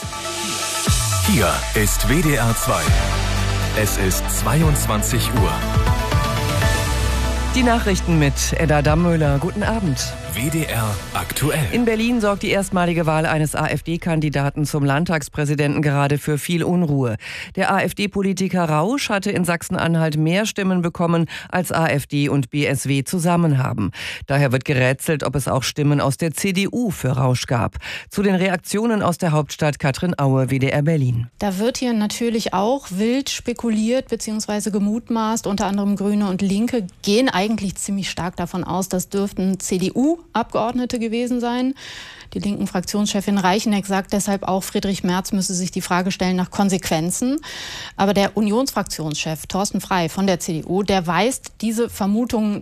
Hier ist WDR 2. Es ist 22 Uhr. Die Nachrichten mit Edda Dammöhler. Guten Abend. WDR aktuell. In Berlin sorgt die erstmalige Wahl eines AfD-Kandidaten zum Landtagspräsidenten gerade für viel Unruhe. Der AfD-Politiker Rausch hatte in Sachsen-Anhalt mehr Stimmen bekommen, als AfD und BSW zusammen haben. Daher wird gerätselt, ob es auch Stimmen aus der CDU für Rausch gab. Zu den Reaktionen aus der Hauptstadt Katrin Aue, WDR Berlin. Da wird hier natürlich auch wild spekuliert bzw. gemutmaßt. Unter anderem Grüne und Linke gehen eigentlich ziemlich stark davon aus, das dürften CDU-Abgeordnete gewesen sein. Die linken Fraktionschefin Reicheneck sagt deshalb auch, Friedrich Merz müsse sich die Frage stellen nach Konsequenzen. Aber der Unionsfraktionschef Thorsten Frey von der CDU, der weist diese Vermutungen